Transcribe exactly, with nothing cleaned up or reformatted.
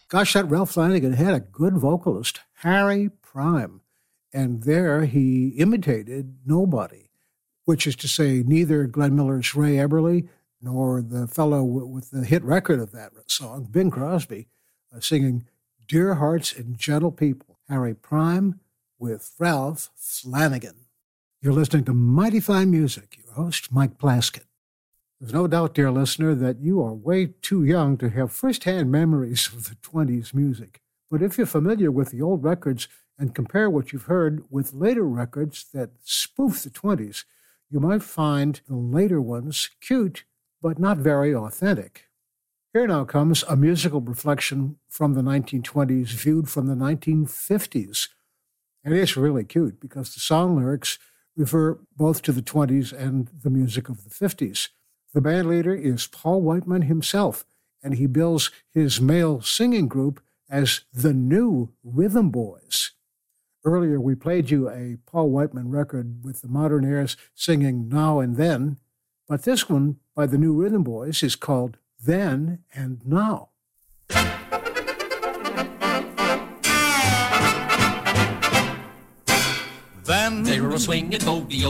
Gosh, that Ralph Flanagan had a good vocalist, Harry Prime. And there he imitated nobody, which is to say neither Glenn Miller's Ray Eberle nor the fellow with the hit record of that song, Bing Crosby, uh, singing Dear Hearts and Gentle People, Harry Prime with Ralph Flanagan. You're listening to Mighty Fine Music, your host, Mike Plaskett. There's no doubt, dear listener, that you are way too young to have first-hand memories of the twenties music. But if you're familiar with the old records and compare what you've heard with later records that spoof the twenties, you might find the later ones cute, but not very authentic. Here now comes a musical reflection from the nineteen twenties viewed from the nineteen fifties. And it's really cute because the song lyrics refer both to the twenties and the music of the fifties. The band leader is Paul Whiteman himself, and he bills his male singing group as the New Rhythm Boys. Earlier, we played you a Paul Whiteman record with the Modern Airs singing Now and Then, but this one by the New Rhythm Boys is called Then and Now. Then they were swinging bogey